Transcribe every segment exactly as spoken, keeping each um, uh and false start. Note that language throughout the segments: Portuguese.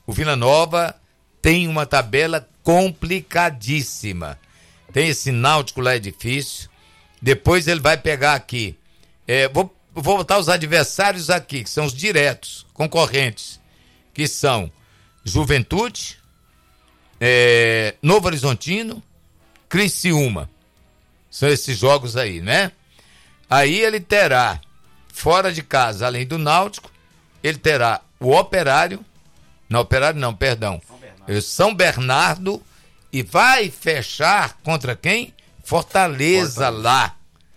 O Vila Nova tem uma tabela complicadíssima. Tem esse Náutico lá, é difícil. Depois ele vai pegar aqui. É, vou, vou botar os adversários aqui, que são os diretos, concorrentes, que são Juventude, é, Novo Horizontino, Criciúma. São esses jogos aí, né? Aí ele terá, fora de casa, além do Náutico, ele terá o Operário, não, Operário não, perdão, São Bernardo, São Bernardo e vai fechar contra quem? Fortaleza, Fortaleza. lá.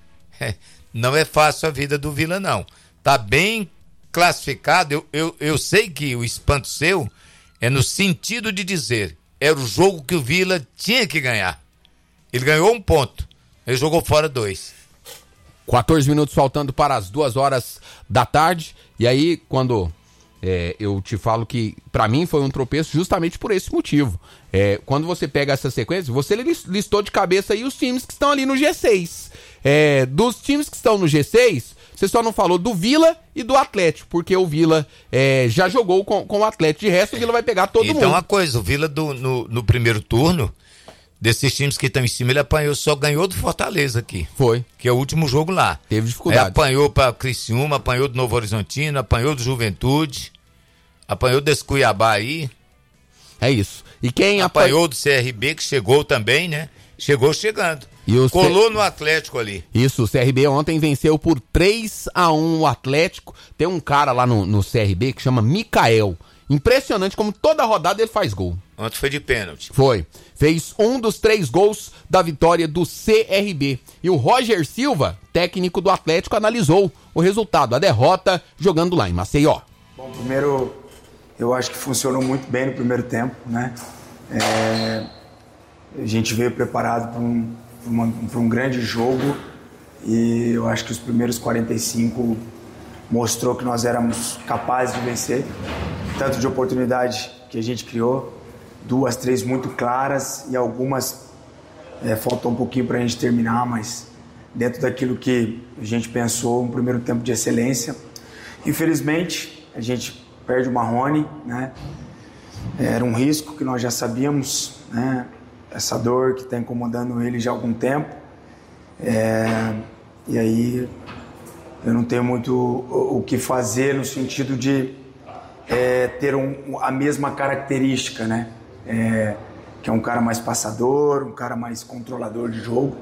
Não é fácil a vida do Vila, não. Tá bem classificado, eu, eu, eu sei que o espanto seu é no sentido de dizer, era o jogo que o Vila tinha que ganhar. Ele ganhou um ponto, ele jogou fora dois. quatorze minutos faltando para as duas horas da tarde, e aí quando é, eu te falo que para mim foi um tropeço justamente por esse motivo. É, quando você pega essa sequência, você listou de cabeça aí os times que estão ali no G seis. É, dos times que estão no G seis, você só não falou do Vila e do Atlético, porque o Vila é, já jogou com, com o Atlético, de resto o Vila vai pegar todo então, mundo. Então uma coisa, o Vila do, no, no primeiro turno, desses times que estão em cima, ele apanhou, só ganhou do Fortaleza aqui. Foi. Que é o último jogo lá. Teve dificuldade. Aí apanhou para Criciúma, apanhou do Novo Horizontino, apanhou do Juventude, apanhou desse Cuiabá aí. É isso. E quem apanhou do C R B, que chegou também, né? Chegou chegando. E o Colou C... no Atlético ali. Isso, o C R B ontem venceu por três a um o Atlético. Tem um cara lá no, no C R B que chama Mikael. Impressionante como toda rodada ele faz gol. Ontem foi de pênalti. Foi. Fez um dos três gols da vitória do C R B. E o Roger Silva, técnico do Atlético, analisou o resultado, a derrota, jogando lá em Maceió. Bom, primeiro, eu acho que funcionou muito bem no primeiro tempo, né? É, a gente veio preparado para um, para um grande jogo e eu acho que os primeiros quarenta e cinco mostrou que nós éramos capazes de vencer. Tanto de oportunidade que a gente criou, duas, três muito claras e algumas é, faltou um pouquinho para a gente terminar, mas dentro daquilo que a gente pensou, um primeiro tempo de excelência. Infelizmente, a gente perde o Marrone, né? Era um risco que nós já sabíamos, né? Essa dor que está incomodando ele já há algum tempo. É, e aí eu não tenho muito o, o que fazer no sentido de é, ter um, a mesma característica, né? É, que é um cara mais passador, um cara mais controlador de jogo.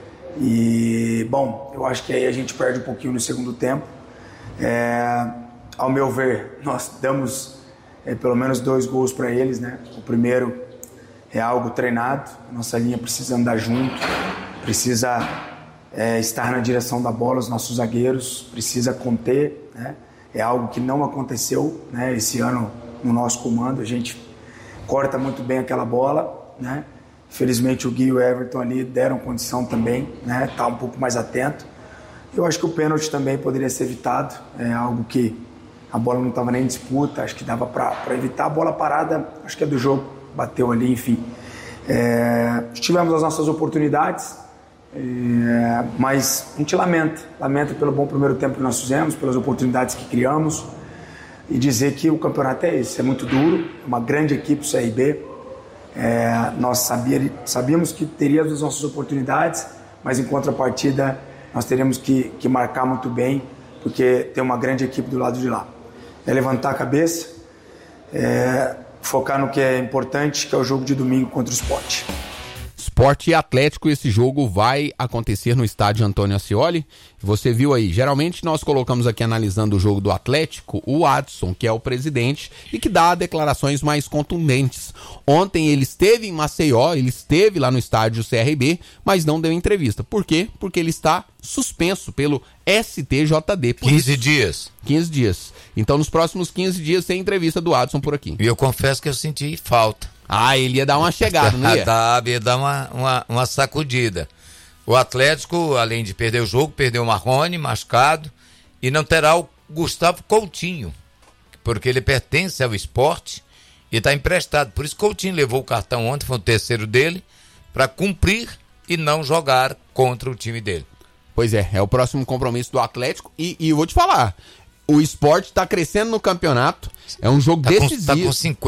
E, bom, eu acho que aí a gente perde um pouquinho no segundo tempo. É, ao meu ver, nós damos é, pelo menos dois gols para eles, né? O primeiro é algo treinado, nossa linha precisa andar junto, precisa é, estar na direção da bola, os nossos zagueiros, precisa conter, né? É algo que não aconteceu, né? Esse ano no nosso comando, a gente corta muito bem aquela bola, né? Felizmente o Gui e o Everton ali deram condição também, né? Tá um pouco mais atento. Eu acho que o pênalti também poderia ser evitado, é algo que a bola não estava nem em disputa, acho que dava para evitar. A bola parada, acho que é do jogo, bateu ali, enfim. É, tivemos as nossas oportunidades, é, mas a gente lamenta, lamenta pelo bom primeiro tempo que nós fizemos, pelas oportunidades que criamos, e dizer que o campeonato é esse, é muito duro, é uma grande equipe, o C R B. É, nós sabia, sabíamos que teríamos as nossas oportunidades, mas em contrapartida nós teríamos que, que marcar muito bem, porque tem uma grande equipe do lado de lá. É levantar a cabeça, é, focar no que é importante, que é o jogo de domingo contra o Sport. Sport e Atlético, esse jogo vai acontecer no estádio Antônio Ascioli. Você viu aí, geralmente nós colocamos aqui analisando o jogo do Atlético, o Adson, que é o presidente e que dá declarações mais contundentes. Ontem ele esteve em Maceió, ele esteve lá no estádio C R B, mas não deu entrevista. Por quê? Porque ele está suspenso pelo S T J D. quinze dias. quinze dias. Então nos próximos quinze dias tem entrevista do Adson por aqui. E eu confesso que eu senti falta. Ah, ele ia dar uma chegada, não ia? Dá, ia dar uma, uma, uma sacudida. O Atlético, além de perder o jogo, perdeu o Marrone, machucado, e não terá o Gustavo Coutinho, porque ele pertence ao Sport e está emprestado. Por isso Coutinho levou o cartão ontem, foi o terceiro dele, para cumprir e não jogar contra o time dele. Pois é, é o próximo compromisso do Atlético e, e eu vou te falar, o Sport está crescendo no campeonato, é um jogo tá decisivo. Com, tá com cinquenta